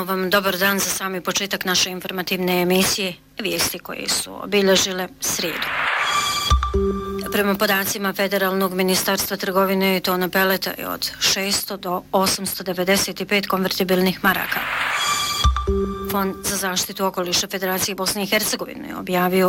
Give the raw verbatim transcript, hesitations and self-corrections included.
Želimo vam dobar dan za sami početak naše informativne emisije, vijesti koje su obilježile srijedu. Prema podacima Federalnog ministarstva trgovine, tona peleta je od šesto do osamsto devedeset pet konvertibilnih maraka. Fond za zaštitu okoliša Federacije Bosne i Hercegovine objavio